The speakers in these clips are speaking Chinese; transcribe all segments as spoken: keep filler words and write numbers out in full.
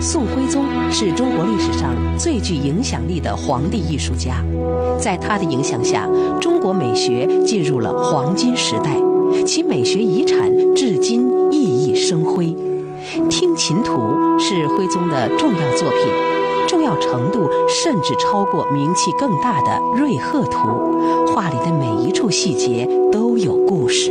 宋徽宗是中国历史上最具影响力的皇帝艺术家，在他的影响下，中国美学进入了黄金时代，其美学遗产至今熠熠生辉。《听琴图》是徽宗的重要作品，重要程度甚至超过名气更大的《瑞鹤图》，画里的每一处细节都有故事。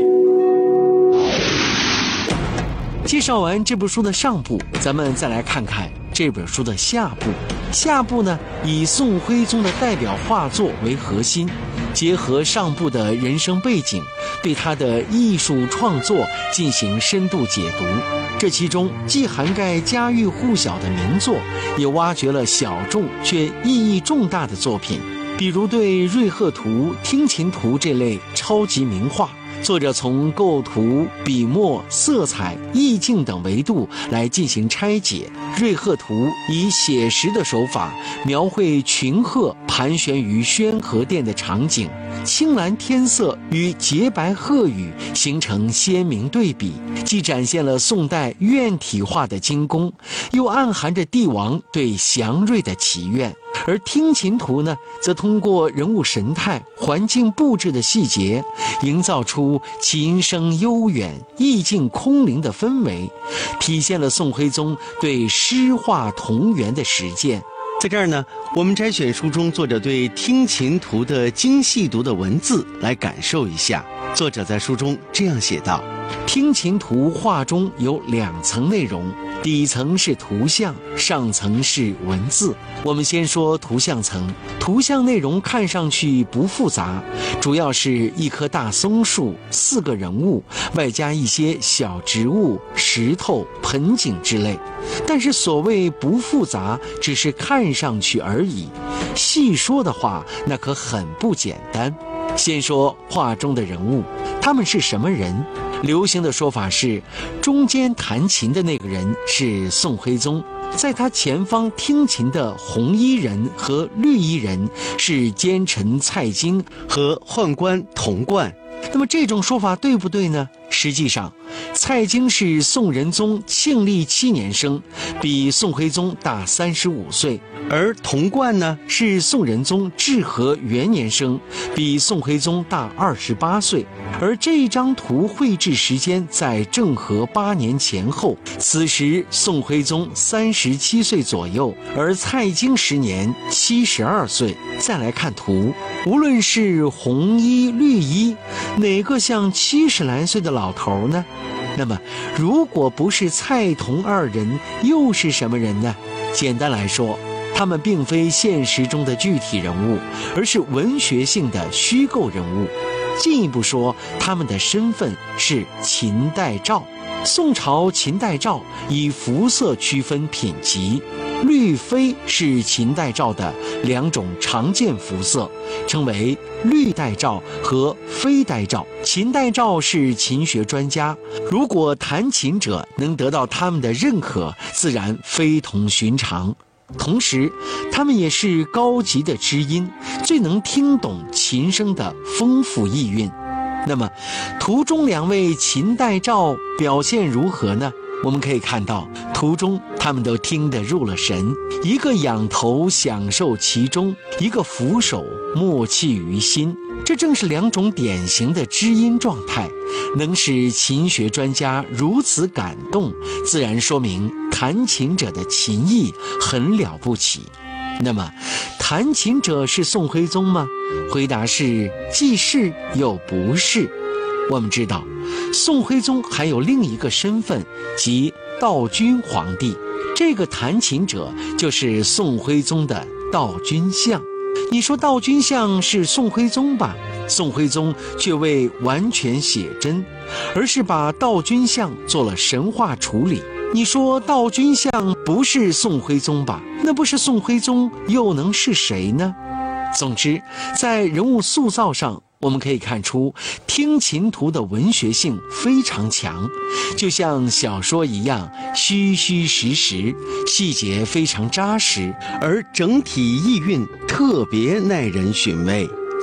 介绍完这部书的上部，咱们再来看看这本书的下部。下部呢，以宋徽宗的代表画作为核心，结合上部的人生背景，对他的艺术创作进行深度解读。这其中既涵盖家喻户晓的名作，也挖掘了小众却意义重大的作品，比如对《瑞鹤图》《听琴图》这类超级名画，作者从构图、笔墨、色彩、意境等维度来进行拆解。《瑞鹤图》以写实的手法描绘群鹤盘旋于宣和殿的场景，青蓝天色与洁白鹤羽形成鲜明对比，既展现了宋代院体画的精工，又暗含着帝王对祥瑞的祈愿。而听琴图呢，则通过人物神态、环境布置的细节，营造出琴声悠远、意境空灵的氛围，体现了宋徽宗对诗画同源的实践。 在这儿呢，我们摘选书中作者对听琴图的精细读的文字来感受一下。作者在书中这样写道： 听琴图画中有两层内容，底层是图像，上层是文字。我们先说图像层，图像内容看上去不复杂，主要是一棵大松树、四个人物，外加一些小植物、石头、盆景之类。但是所谓不复杂，只是看上去而已，细说的话，那可很不简单。先说画中的人物，他们是什么人？流行的说法是，中间弹琴的那个人是宋徽宗，在他前方听琴的红衣人和绿衣人是奸臣蔡京和宦官童贯。 那么这种说法对不对呢？实际上，蔡京是宋仁宗庆历七年生，比宋徽宗大三十五岁， 而童贯呢， 是宋仁宗至和元年生，比宋徽宗大二十八岁。而这张图绘制时间在政和八年前后，此时宋徽宗三十七岁左右，而蔡京时年七十二岁。再来看图，无论是红衣绿衣，哪个像七十来岁的老头呢？那么如果不是蔡童二人，又是什么人呢？简单来说，他们并非现实中的具体人物，而是文学性的虚构人物。进一步说，他们的身份是秦代诏。宋朝秦代诏以服色区分品级，绿绯是秦代诏的两种常见服色，称为绿带诏和绯带诏。秦代诏是琴学专家，如果弹琴者能得到他们的认可，自然非同寻常。同时，他们也是高级的知音，最能听懂琴声的丰富意蕴。那么，图中两位秦代诏表现如何呢？我们可以看到，图中他们都听得入了神，一个仰头享受其中，一个俯首默契于心。这正是两种典型的知音状态，能使琴学专家如此感动，自然说明弹琴者的琴艺很了不起。那么，弹琴者是宋徽宗吗？回答是既是又不是。我们知道，宋徽宗还有另一个身份，即道君皇帝。这个弹琴者就是宋徽宗的道君相。你说道君相是宋徽宗吧？宋徽宗却未完全写真，而是把道君相做了神话处理。你说道君相不是宋徽宗吧？那不是宋徽宗又能是谁呢？总之，在人物塑造上，我们可以看出听琴图的文学性非常强，就像小说一样，虚虚实实，细节非常扎实， 而整体意蕴特别耐人寻味。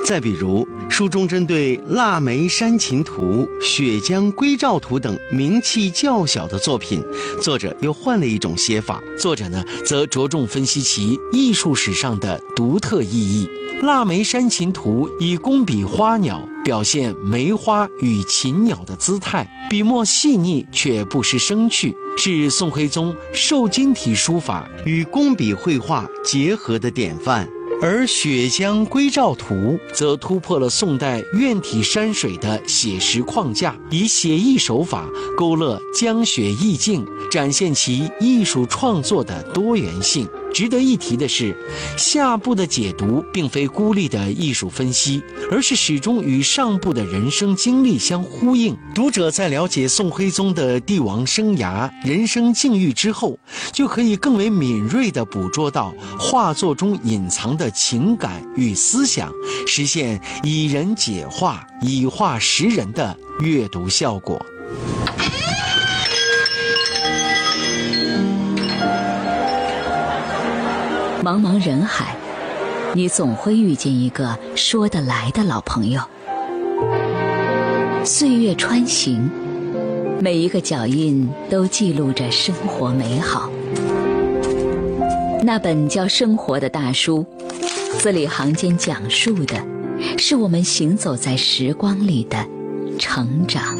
再比如，书中针对《腊梅山琴图》《雪江归照图》等名气较小的作品，作者又换了一种写法。 作者呢，则着重分析其艺术史上的独特意义。《腊梅山琴图》以工笔花鸟表现梅花与禽鸟的姿态，笔墨细腻却不失生趣，是宋徽宗瘦金体书法与工笔绘画结合的典范。 而《雪江归照图》则突破了宋代院体山水的写实框架，以写意手法勾勒江雪意境，展现其艺术创作的多元性。值得一提的是，下部的解读并非孤立的艺术分析，而是始终与上部的人生经历相呼应。读者在了解宋徽宗的帝王生涯、人生境遇之后，就可以更为敏锐地捕捉到画作中隐藏的情感与思想，实现以人解画、以画识人的阅读效果。 茫茫人海，你总会遇见一个说得来的老朋友。岁月穿行，每一个脚印都记录着生活美好。那本叫《生活》的大书，字里行间讲述的是我们行走在时光里的成长。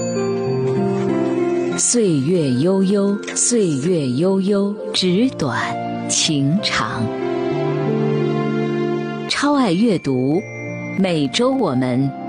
岁月悠悠，岁月悠悠，纸短情长。超爱阅读，每周我们